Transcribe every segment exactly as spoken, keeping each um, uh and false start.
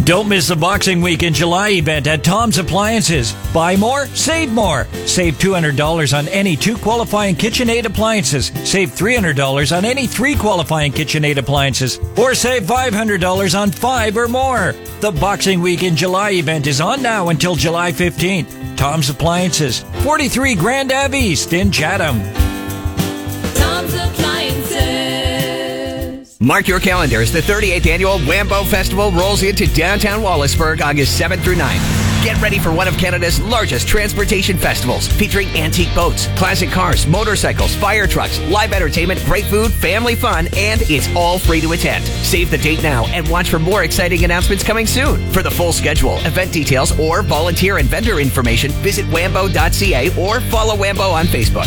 Don't miss the Boxing Week in July event at Tom's Appliances. Buy more, save more. Save two hundred dollars on any two qualifying KitchenAid appliances. Save three hundred dollars on any three qualifying KitchenAid appliances. Or save five hundred dollars on five or more. The Boxing Week in July event is on now until July fifteenth. Tom's Appliances, forty-three Grand Ave East in Chatham. Tom's Appliances. Mark your calendars. The thirty-eighth Annual Wambo Festival rolls into downtown Wallaceburg August seventh through ninth. Get ready for one of Canada's largest transportation festivals, featuring antique boats, classic cars, motorcycles, fire trucks, live entertainment, great food, family fun, and it's all free to attend. Save the date now and watch for more exciting announcements coming soon. For the full schedule, event details, or volunteer and vendor information, visit wambo dot c a or follow Wambo on Facebook.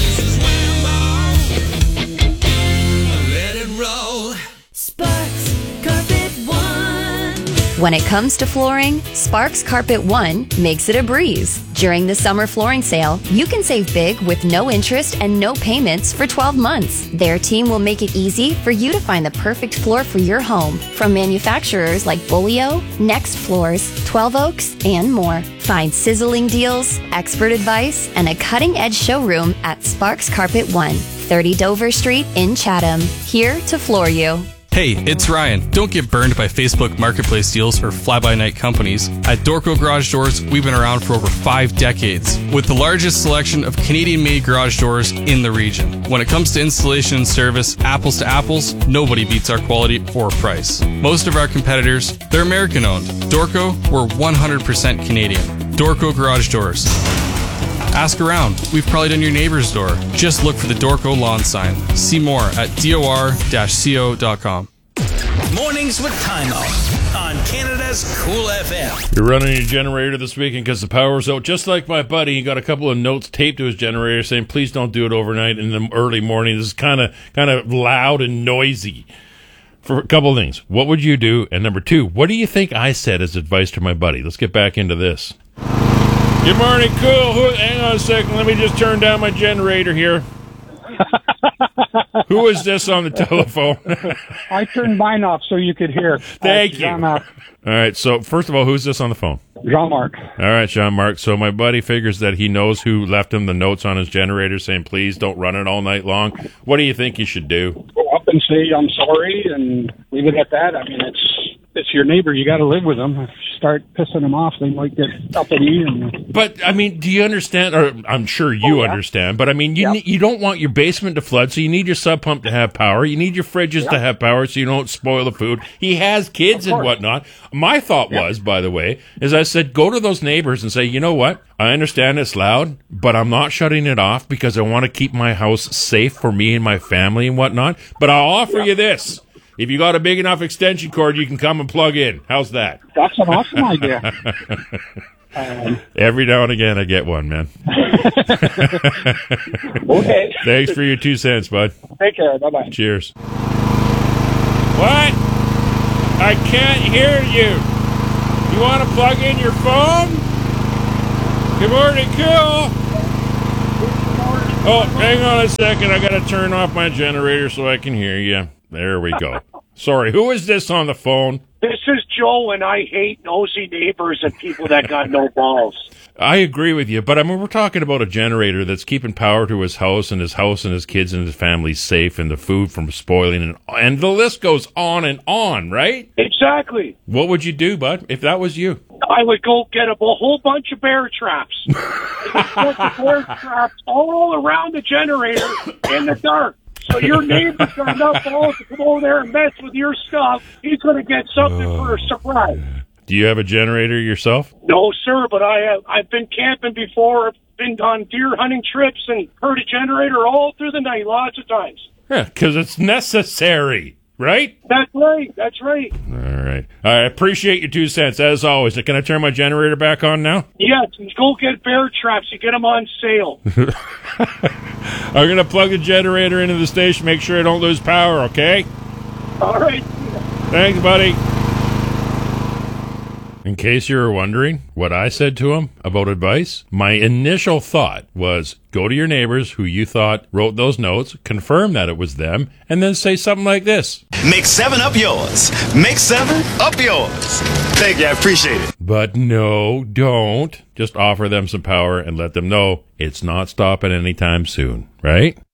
Let it roll. Sparks Carpet One. When it comes to flooring, Sparks Carpet One makes it a breeze. During the summer flooring sale, you can save big with no interest and no payments for twelve months. Their team will make it easy for you to find the perfect floor for your home from manufacturers like Bolio, Next Floors, twelve Oaks, and more. Find sizzling deals, expert advice, and a cutting-edge showroom at Sparks Carpet One, thirty Dover Street in Chatham. Here to floor you. Hey, it's Ryan. Don't get burned by Facebook Marketplace deals or fly-by-night companies. At Dorco Garage Doors, we've been around for over five decades, with the largest selection of Canadian-made garage doors in the region. When it comes to installation and service, apples to apples, nobody beats our quality or price. Most of our competitors, they're American-owned. Dorco, we're one hundred percent Canadian. Dorco Garage Doors. Ask around. We've probably done your neighbor's door. Just look for the Dorco lawn sign. See more at dor dash co dot com. Mornings with Time Out on Canada's Cool F M. You're running your generator this weekend because the power's out. Just like my buddy, he got a couple of notes taped to his generator saying, please don't do it overnight in the early morning. This is kind of kind of loud and noisy. For a couple of things. What would you do? And number two, what do you think I said as advice to my buddy? Let's get back into this. Good morning, cool. Who, hang on a second. Let me just turn down my generator here. Who is this on the telephone? I turned mine off so you could hear. Thank you. All right. So, first of all, who's this on the phone? Jean-Marc. All right, Jean-Marc. So my buddy figures that he knows who left him the notes on his generator saying, please don't run it all night long. What do you think you should do? Go up and say, I'm sorry, and leave it at that. I mean, it's it's your neighbor. You got to live with them. If you start pissing them off, they might get uppity. And... But, I mean, do you understand? Or I'm sure you oh, yeah. understand. But, I mean, you yep. ne- you don't want your basement to flood, so you need your sub pump to have power. You need your fridges yep. to have power so you don't spoil the food. He has kids and whatnot. My thought yep. was, by the way, is I said, go to those neighbors and say, you know what? I understand it's loud, but I'm not shutting it off because I want to keep my house safe for me and my family and whatnot. But I'll offer yep. you this. If you got a big enough extension cord, you can come and plug in. How's that? That's an awesome idea. Um, Every now and again, I get one, man. Okay. Thanks for your two cents, bud. Take care. Bye-bye. Cheers. What? I can't hear you. You want to plug in your phone? Good morning, cool. Oh, hang on a second. I got to turn off my generator so I can hear you. There we go. Sorry, who is this on the phone? This is Joe, and I hate nosy neighbors and people that got no balls. I agree with you, but I mean, we're talking about a generator that's keeping power to his house and his house and his kids and his family safe and the food from spoiling, and, and the list goes on and on, right? Exactly. What would you do, bud, if that was you? I would go get a whole bunch of bear traps. Put the bear traps all around the generator in the dark. So your neighbor's got enough balls to come over there and mess with your stuff. He's going to get something uh, for a surprise. Do you have a generator yourself? No, sir, but I have. I've been camping before. I've been on deer hunting trips and heard a generator all through the night lots of times. Yeah, because it's necessary, right? That's right. That's right. All right. I appreciate your two cents, as always. Can I turn my generator back on now? Yes. Go get bear traps. You get them on sale. I'm going to plug the generator into the station, make sure I don't lose power, okay? All right. Thanks, buddy. In case you were wondering what I said to him about advice, my initial thought was go to your neighbors who you thought wrote those notes, confirm that it was them, and then say something like this. Make seven up yours. Make seven up yours. Thank you. I appreciate it. But no, don't. Just offer them some power and let them know it's not stopping anytime soon, right?